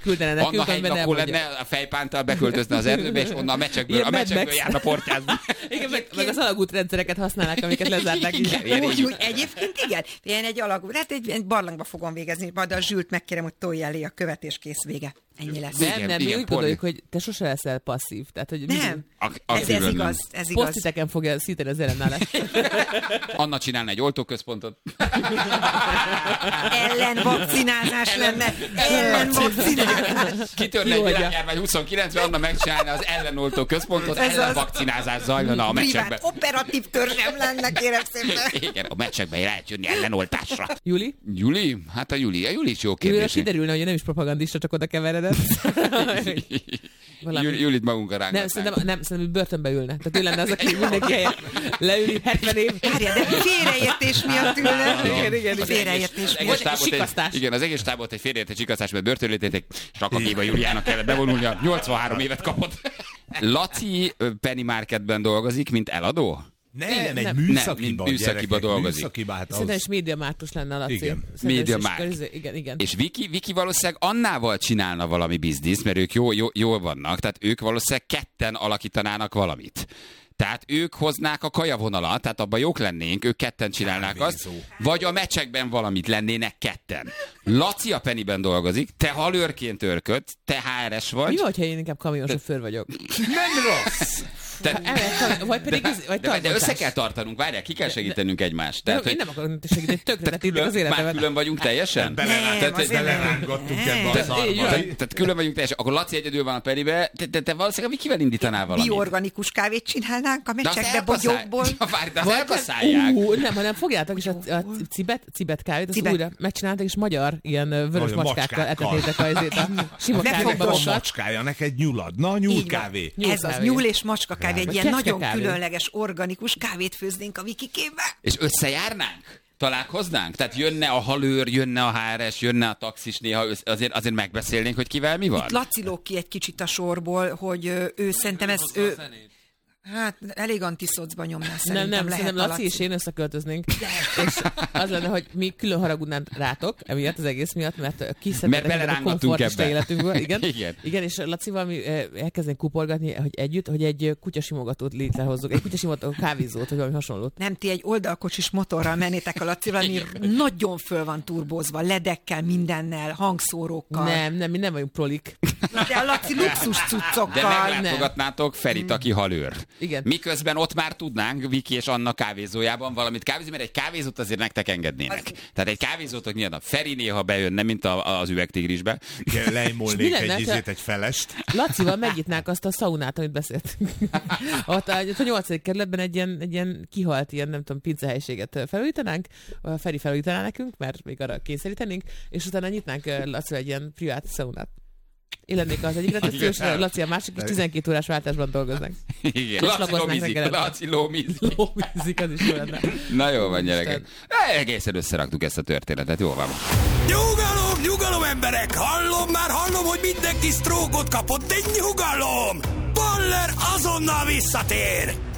küldene nekünk. Anna helylakó lenne, a fejpántal beköltözne az erdőbe, és onnan a mecsekből járna portyázni. Igen, meg az alagútrendszereket használnak, amiket lezárták. Úgy, egyébként igen. Ilyen egy alagút. Hát egy barlangba fogom végezni, majd a Zsült megkérem, hogy tolja elé a követ, és kész, vége. Ennyi lesz. Nem, mi úgy gondoljuk, hogy te sose leszel passzív. Tehát, hogy nem, ez igaz. Posztiteken fogja szíteni az ellenállást. Anna csinálna egy oltóközpontot. Ellenvakcinázás lenne. Ellenvakcinázás. Kitörne egy világjárvány 29-ben, Anna megcsinálna az ellenoltó központot, ellenvakcinázás zajlana a meccsekben. Privát operatív törzsem lenne, kérem szépen. Igen, a meccsekben lehet jönni ellenoltásra. Juli? Juli? Hát a Juli is jó kérdés. Júlira kiderülne, hogy nem is propagandista, csak oda keveredett. Julit magunkra rángatnánk. Nem, szerintem börtönbe ülne. Tehát ő lenne az, aki mindenki helyen leüli 70 év. Várja, de félreértés miatt ülne. Igen. Félreértés miatt. Sikasztás. Igen, az egész tábort egy félreértett sikasztás, mert börtönlítették, és Rakakéba Juliának kellett bevonulnia. 83 évet kapott. Laci Penny Marketben dolgozik, mint eladó? Nem, egy műszakiba dolgozik. Szerintem is médiamártos lenne a Laci. Igen. Médiamárt. Igen. És Viki valószínűleg Annával csinálna valami biznisz, mert ők jól vannak, tehát ők valószínűleg ketten alakítanának valamit. Tehát ők hoznák a kajavonalat, tehát abban jók lennénk, ők ketten csinálnák azt, vagy a meccsekben valamit lennének ketten. Laci a Pennyben dolgozik, te halőrként örköd, te HRS vagy. Mi vagy, ha én inkább kamionsofőr vagyok? Nem rossz! De össze kell tartanunk, várjál, ki kell segítenünk egymást. Tehát, én nem akarok segíteni, tönkretettétek az életemet. Már külön vagyunk teljesen? Belerángattuk ebbe a szarba. Tehát külön vagyunk teljesen. Akkor Laci egyedül van a Peribe, te valószínűleg Vikivel indítanál valamit. Biorganikus kávét csinálnánk a meccsekbe bogyókból. De azt elkaszálják. Nem, fogjátok is a cibet kávét, azt újra megcsináltak, és magyar ilyen vörös macskákkal etetétek a sima kávéba magat. Macskája, neked nyulad. Na, nyúlkávé. Ez az nyúl és macska kávé, egy ilyen nagyon különleges, organikus kávét főznénk a Vikikébe. És összejárnánk? Találkoznánk? Tehát jönne a halőr, jönne a HRS, jönne a taxis, néha azért megbeszélnénk, hogy kivel mi van? Itt Laci lóg ki egy kicsit a sorból, hogy ő szerintem ez... Hát elég antiszocba nyomná szerintem. Szerintem Laci és én összeköltöznénk. És az lenne, hogy mi külön haragudnánk rátok, emiatt az egész miatt, mert kiszedtetek a komfortista életünkből. Igen, és Lacival mi elkezdenénk kuporgatni, hogy egy kutyasimogatót létrehozzuk, egy kutyasimogató kávézót, vagy valami hasonlót. Nem, ti egy oldalkocsis motorral mennétek a Lacival, ami nagyon föl van turbózva, ledekkel, mindennel, hangszórókkal. Nem, mi nem vagyunk prolik. De a Laci luxus cuccokkal. De meglátogatnátok Ferit, aki halőr. Igen. Miközben ott már tudnánk Viki és Anna kávézójában valamit kávézni, mert egy kávézót azért nektek engednének. Tehát egy kávézót nyilván a Feri néha bejönne, mint az üvegtigrisbe. Igen, lejmolnék egy felest. Lacival megnyitnánk azt a szaunát, amit beszéltünk. Ott a 8. kerületben egy ilyen kihalt, ilyen nem tudom, pincehelyiséget felújítanánk, a Feri felújítaná nekünk, mert még arra kényszerítenénk, és utána nyitnánk Lacival egy ilyen privát szaunát. Én lennék az egyik recepciós, Laci a másik, és 12 órás váltásban dolgoznak. Igen, Laci lómizik, az is jó lenne. Na jó van, gyerekek. Egészen összeraktuk ezt a történetet, jó van. Nyugalom emberek! Hallom, hogy mindenki sztrókot kapott, de nyugalom! Baller azonnal visszatér!